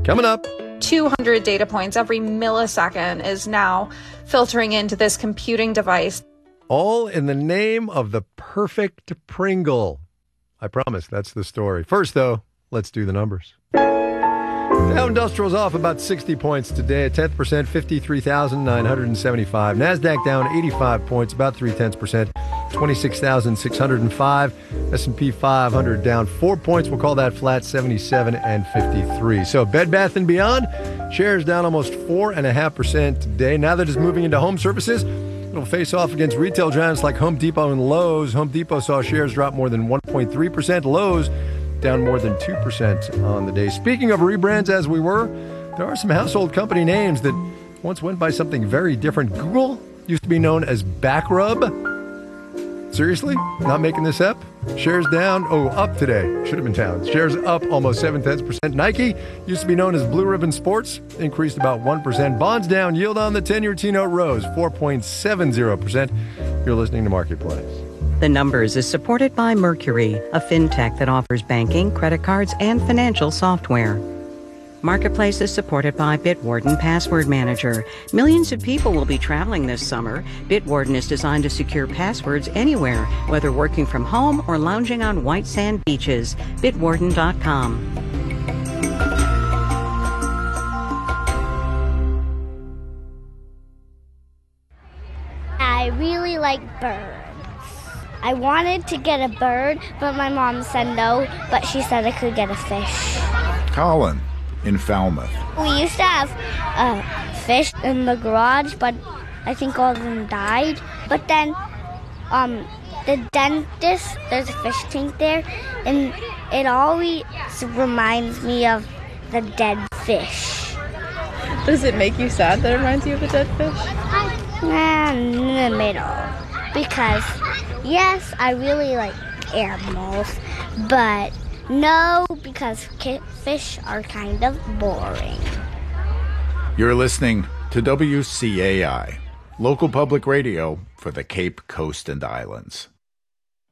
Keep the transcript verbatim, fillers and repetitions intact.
Coming up. two hundred data points every millisecond is now filtering into this computing device. All in the name of the perfect Pringle. I promise that's the story. First, though, let's do the numbers. Dow Industrial's off about sixty points today, a tenth percent, fifty-three thousand nine hundred seventy-five. NASDAQ down eighty-five points, about three tenths percent, twenty-six thousand six hundred five. S and P five hundred down four points. We'll call that flat, seventy-seven and fifty-three. So Bed Bath and Beyond, shares down almost four point five percent today. Now that it's moving into home services, it'll face off against retail giants like Home Depot and Lowe's. Home Depot saw shares drop more than one point three percent. Lowe's down more than two percent on the day. Speaking of rebrands, as we were, there are some household company names that once went by something very different. Google used to be known as Backrub. Seriously? Not making this up? Shares down. Oh, up today. Should have been down. Shares up almost seven tenths percent. Nike used to be known as Blue Ribbon Sports. Increased about one percent. Bonds down. Yield on the ten-year T-note rose four point seven zero percent. You're listening to Marketplace. The Numbers is supported by Mercury, a fintech that offers banking, credit cards, and financial software. Marketplace is supported by Bitwarden Password Manager. Millions of people will be traveling this summer. Bitwarden is designed to secure passwords anywhere, whether working from home or lounging on white sand beaches. Bitwarden dot com. I really like birds. I wanted to get a bird, but my mom said no, but she said I could get a fish. Colin in Falmouth. We used to have uh, fish in the garage, but I think all of them died. But then um, the dentist, there's a fish tank there, and it always reminds me of the dead fish. Does it make you sad that it reminds you of the dead fish? Nah, in the middle. Because, yes, I really like animals, but no, because fish are kind of boring. You're listening to W C A I, local public radio for the Cape Coast and Islands.